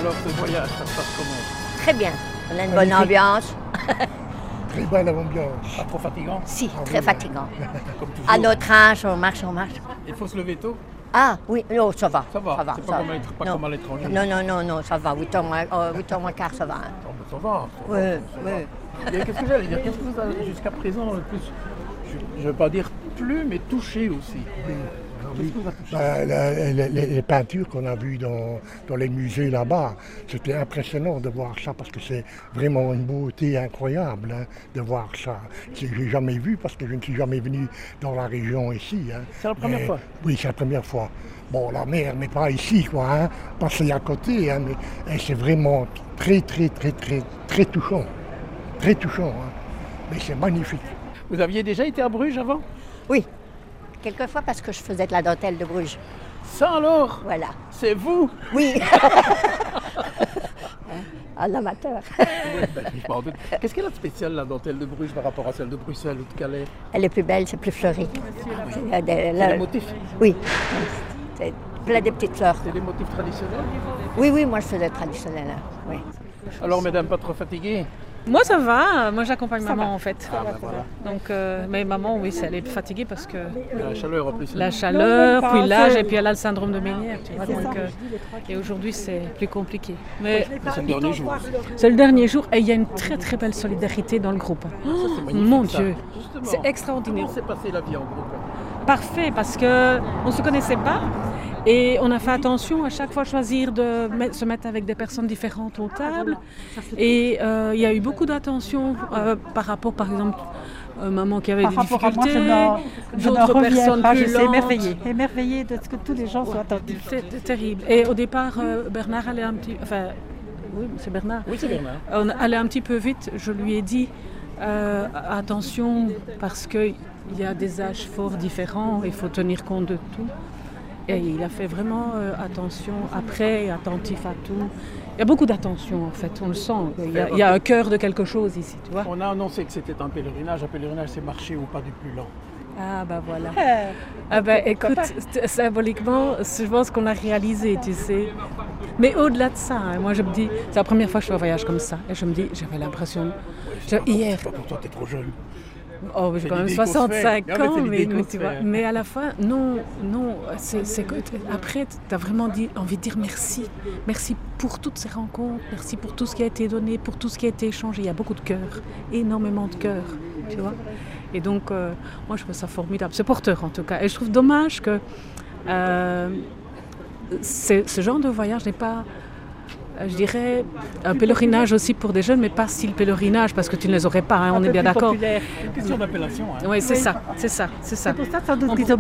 Alors ce voyage, ça se passe comment? Très bien. On a une bonne ambiance. Très bonne ambiance. Pas trop fatigant? Si, très fatigant. Comme toujours. À notre âge, on marche, on marche. Il faut se lever tôt? Ah oui, non, ça va. Ça va, c'est pas comme à l'étranger. Non, ça va. 8h moins quart, ça va. Oh, mais ça va. Oui. Et qu'est-ce que j'allais dire? Qu'est-ce que vous avez jusqu'à présent le plus, je ne veux pas dire plus, mais touché aussi? Qu'est-ce que vous a touché? Les peintures qu'on a vues dans les musées là-bas, c'était impressionnant de voir ça parce que c'est vraiment une beauté incroyable de voir ça. Je n'ai jamais vu parce que je ne suis jamais venu dans la région ici. C'est la première fois? Oui, c'est la première fois. Bon, la mer n'est pas ici, quoi, parce qu'il y a à côté, mais c'est vraiment très touchant. Très touchant, mais c'est magnifique. Vous aviez déjà été à Bruges avant? Oui. Quelquefois parce que je faisais de la dentelle de Bruges. Ça alors? Voilà. C'est vous? Oui. Un amateur. Je m'en doute. Qu'est-ce qu'elle a de spécial la dentelle de Bruges par rapport à celle de Bruxelles ou de Calais? Elle est plus belle, c'est plus fleuri. C'est les motifs? Oui. C'est plein de petites fleurs. C'est des motifs traditionnels? Oui, moi je faisais traditionnel. Oui. Alors mesdames, pas trop fatiguées? Moi ça va, moi j'accompagne maman en fait. Ah ben voilà. Donc, mais maman, oui, elle est fatiguée parce que La chaleur en plus. la chaleur, puis l'âge, et puis elle a le syndrome de Ménière. Tu vois, donc, et aujourd'hui c'est plus compliqué. Mais C'est le dernier jour. c'est le dernier jour et il y a une très belle solidarité dans le groupe. Ça, c'est magnifique, Mon ça. Dieu, Justement. c'est extraordinaire. Comment s'est passée la vie en groupe? Parfait, parce qu'on ne se connaissait pas et on a fait attention à chaque fois choisir de se mettre avec des personnes différentes aux tables. Et il y a eu beaucoup d'attention par rapport, par exemple, maman qui avait des difficultés, d'autres personnes plus lentes. Émerveillée de ce que tous les gens soient attentifs. C'est terrible. Et au départ, Bernard allait un petit... Enfin, oui, c'est Bernard. Oui, c'est Bernard. On allait un petit peu vite. Je lui ai dit, attention, parce qu'il y a des âges forts différents, il faut tenir compte de tout. Et il a fait vraiment attention, après, attentif à tout. Il y a beaucoup d'attention en fait, on le sent. Il y a un cœur de quelque chose ici, tu vois. On a annoncé que c'était un pèlerinage. Un pèlerinage, c'est marcher au pas du plus lent. Ah bah voilà. Ah bah écoute, symboliquement, je pense qu'on a réalisé, tu sais. Mais au-delà de ça, moi je me dis, c'est la première fois que je fais un voyage comme ça. Et je me dis, j'avais l'impression, hier... C'est pas pour toi, t'es trop jeune. Oh, j'ai C'est quand même l'idée qu'on se 65 fait. ans, C'est l'idée mais qu'on se tu vois. fait. Mais à la fin, non, c'est que après, tu as vraiment envie de dire merci. Merci pour toutes ces rencontres, merci pour tout ce qui a été donné, pour tout ce qui a été échangé. Il y a beaucoup de cœur, énormément de cœur, tu vois. Et donc, moi, je trouve ça formidable. C'est porteur, en tout cas. Et je trouve dommage que ce genre de voyage n'est pas... Je dirais un pèlerinage aussi pour des jeunes, mais pas style pèlerinage, parce que tu ne les aurais pas, on est bien d'accord. C'est une question d'appellation. Oui, c'est ça. C'est pour ça sans doute qu'ils ont